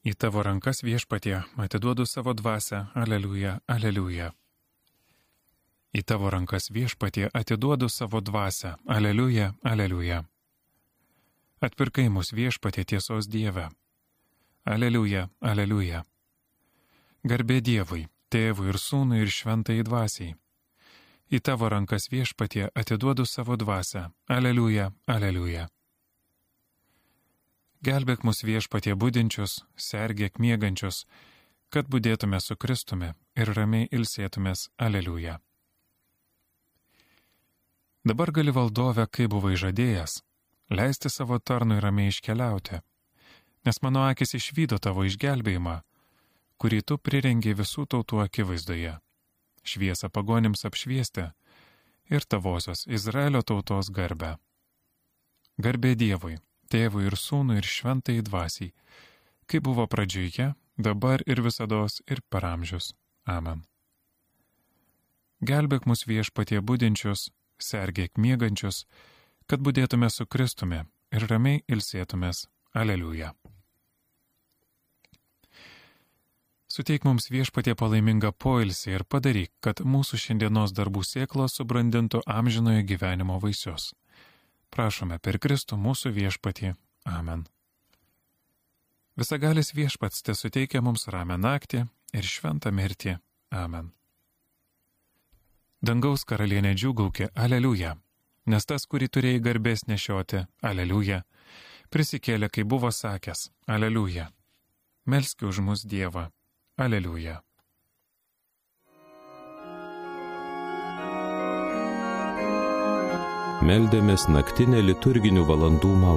Į tavo rankas, Viešpatie, atiduodu savo dvasią, aleliuja, aleliuja. Į tavo rankas, Viešpatie, atiduodu savo dvasią, aleliuja, aleliuja. Atpirkai mus, Viešpatie, tiesos Dieve. Aleliuja, aleliuja. Garbė Dievui, Tėvui ir Sūnui ir Šventajai Dvasiai. Į tavo rankas, Viešpatie, atiduodu savo dvasią, aleliuja, aleliuja. Gelbėk mus, Viešpatie, budinčius, sergėk miegančius, kad budėtume su Kristumi ir ramiai ilsėtumės, aleliuja. Dabar gali, Valdove, kaip buvai žadėjęs, leisti savo tarnui ramiai iškeliauti, nes mano akis išvydo tavo išgelbėjimą, kurį tu prirengiai visų tautų akivaizdoje, šviesą pagonims apšviesti ir tavosios Izraelio tautos garbę. Garbė Dievui, Tėvui ir Sūnui ir Šventajai Dvasiai, kaip buvo pradžioje, dabar ir visados ir per amžius. Amen. Gelbėk mus, Viešpatie, budinčius, sergėk miegančius, kad budėtume su Kristumi ir ramiai ilsėtumės. Aleliuja. Suteik mums, Viešpatie, palaimingą poilsį ir padaryk, kad mūsų šiandienos darbų sėklos subrandintų amžinojo gyvenimo vaisius. Prašome per Kristų mūsų Viešpatį. Amen. Visagalis Viešpats te suteikia mums ramią naktį ir šventą mirtį. Amen. Dangaus karalienė džiūgaukė, aleliuja, nes tas, kurį turėjai garbės nešioti, aleliuja, prisikėlė, kaip buvo sakęs, aleliuja. Melski už mus Dievą, aleliuja. Meldėmės naktinę liturginių valandų maldą.